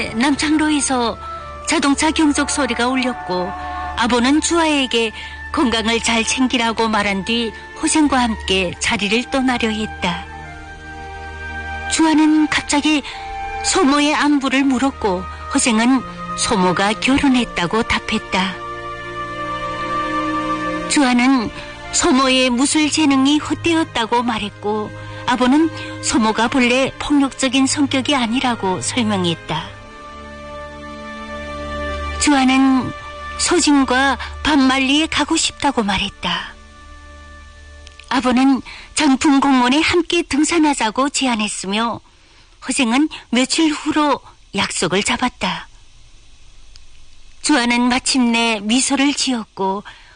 그때 남창로에서 자동차 경적 소리가 울렸고 아버는 주아에게 건강을 잘 챙기라고 말한 뒤 호생과 함께 자리를 떠나려 했다. 주아는 갑자기 소모의 안부를 물었고 호생은 소모가 결혼했다고 답했다. 주아는 소모의 무술 재능이 헛되었다고 말했고 아버는 소모가 본래 폭력적인 성격이 아니라고 설명했다. 주아는 소진과 밤말리에 가고 싶다고 말했다. 아버는 장풍공원에 함께 등산하자고 제안했으며 호생은 며칠 후로 약속을 잡았다. 주아는 마침내 미소를 지었고